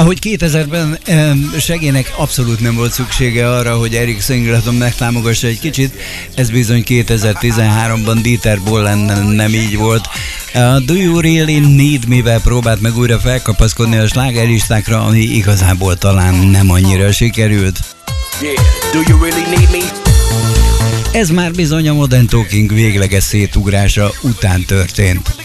Ahogy 2000-ben Segének abszolút nem volt szüksége arra, hogy Erik Singleton megtámogassa egy kicsit, ez bizony 2013-ban Dieter Bohlennel nem így volt. Do You Really Need Me-vel próbált meg újra felkapaszkodni a slágerlistákra, ami igazából talán nem annyira sikerült. Yeah, do you really need me? Ez már bizony a Modern Talking végleges szétugrása után történt.